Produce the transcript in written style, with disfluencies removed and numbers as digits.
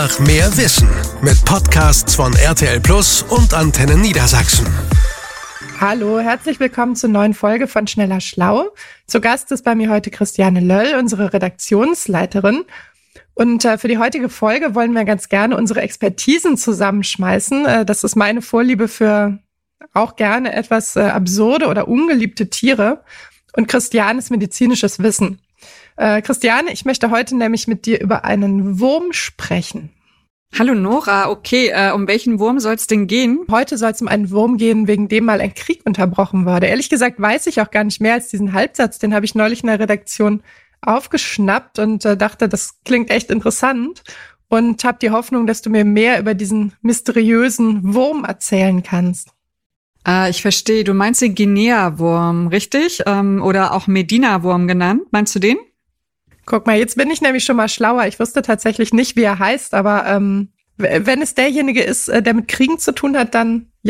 Nach mehr Wissen mit Podcasts von RTL Plus und Antenne Niedersachsen. Hallo, herzlich willkommen zur neuen Folge von Schneller Schlau. Zu Gast ist bei mir heute Christiane Löll, unsere Redaktionsleiterin. Und für die heutige Folge wollen wir ganz gerne unsere Expertisen zusammenschmeißen. Das ist meine Vorliebe für auch gerne etwas absurde oder ungeliebte Tiere. Und Christianes medizinisches Wissen. Christiane, ich möchte heute nämlich mit dir über einen Wurm sprechen. Hallo Nora, okay, um welchen Wurm soll es denn gehen? Heute soll es um einen Wurm gehen, wegen dem mal ein Krieg unterbrochen wurde. Ehrlich gesagt weiß ich auch gar nicht mehr als diesen Halbsatz, den habe ich neulich in der Redaktion aufgeschnappt und dachte, das klingt echt interessant und habe die Hoffnung, dass du mir mehr über diesen mysteriösen Wurm erzählen kannst. Ich verstehe, du meinst den Guinea-Wurm, richtig? Oder auch Medina-Wurm genannt, meinst du den? Guck mal, jetzt bin ich nämlich schon mal schlauer. Ich wusste tatsächlich nicht, wie er heißt, aber wenn es derjenige ist, der mit Kriegen zu tun hat, dann ja.